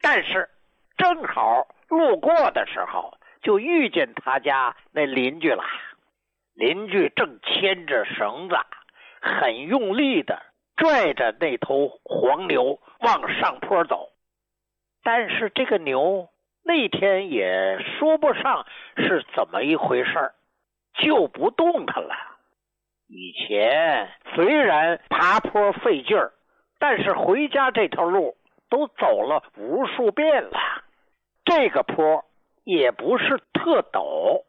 但是正好路过的时候就遇见他家那邻居了。邻居正牵着绳子，很用力的拽着那头黄牛往上坡走。但是这个牛那天也说不上是怎么一回事，就不动弹了。以前虽然爬坡费劲儿，但是回家这条路都走了无数遍了。这个坡也不是特陡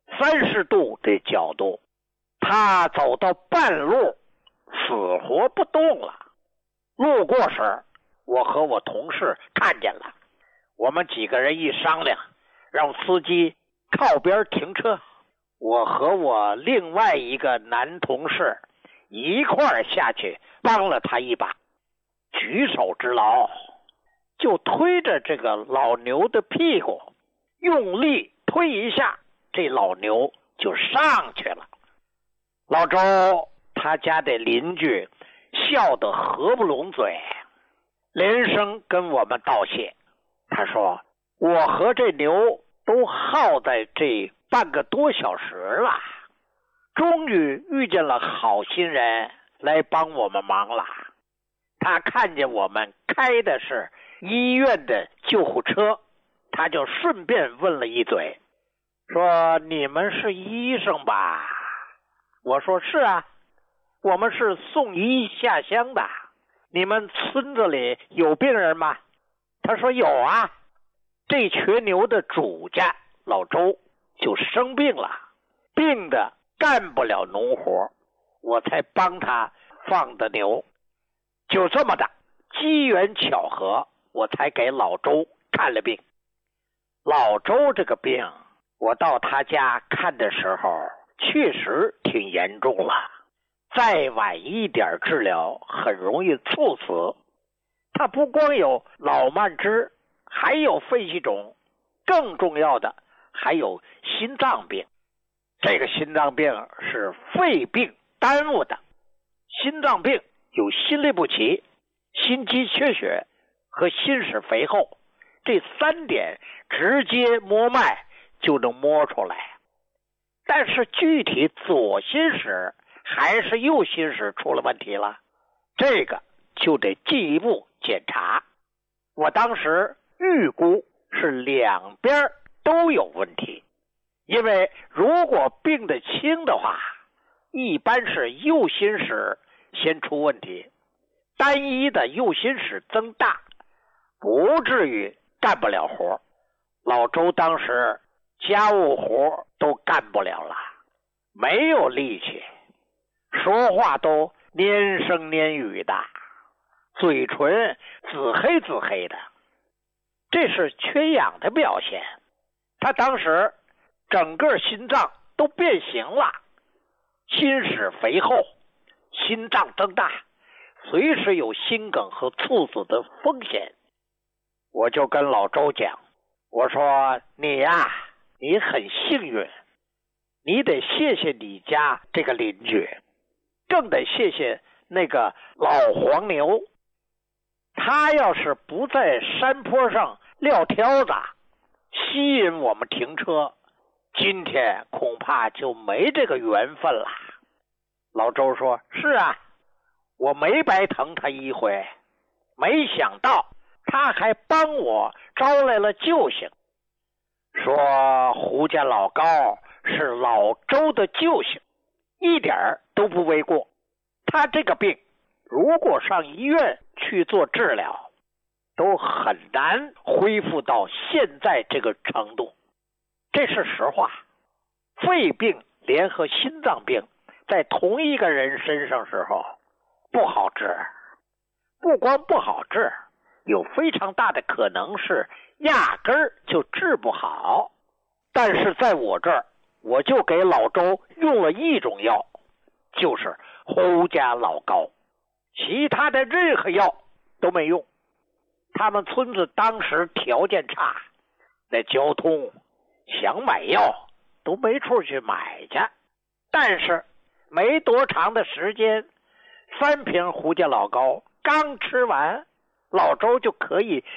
，30度的角度，他走到半路死活不动了。路过时，我和我同事看见了，我们几个人一商量，让司机靠边停车。我和我另外一个男同事一块儿下去帮了他一把，举手之劳，就推着这个老牛的屁股，用力推一下，这老牛就上去了。老周他家的邻居笑得合不拢嘴，连声跟我们道谢。他说我和这牛都耗在这半个多小时了，终于遇见了好心人来帮我们忙了。他看见我们开的是医院的救护车，他就顺便问了一嘴，说你们是医生吧？我说是啊，我们是送医下乡的。你们村子里有病人吗？他说有啊，这瘸牛的主家老周就生病了，病得干不了农活，我才帮他放的牛。就这么的机缘巧合，我才给老周看了病。老周这个病，我到他家看的时候确实挺严重了，再晚一点治疗很容易猝死。他不光有脑慢支，还有肺气肿，更重要的还有心脏病。这个心脏病是肺病耽误的。心脏病有心律不齐、心肌缺血和心室肥厚，这3点直接摸脉就能摸出来。但是具体左心室还是右心室出了问题了，这个就得进一步检查。我当时预估是两边都有问题，因为如果病得轻的话，一般是右心室先出问题，单一的右心室增大，不至于干不了活。老周当时家务活都干不了了，没有力气，说话都黏声黏语的，嘴唇紫黑紫黑的，这是缺氧的表现。他当时整个心脏都变形了，心室肥厚，心脏增大，随时有心梗和猝死的风险。我就跟老周讲，我说你呀，你很幸运，你得谢谢你家这个邻居，更得谢谢那个老黄牛。他要是不在山坡上撂挑子，吸引我们停车，今天恐怕就没这个缘分了。老周说，是啊，我没白疼他一回，没想到他还帮我招来了救星，说胡家老高是老周的救星，一点都不为过。他这个病如果上医院去做治疗，都很难恢复到现在这个程度，这是实话。肺病联合心脏病在同一个人身上时候不好治，不光不好治，有非常大的可能是压根儿就治不好。但是在我这儿，我就给老周用了一种药，就是胡家老高，其他的任何药都没用。他们村子当时条件差，那交通想买药都没处去买去。但是没多长的时间，3瓶胡家老高刚吃完，老周就可以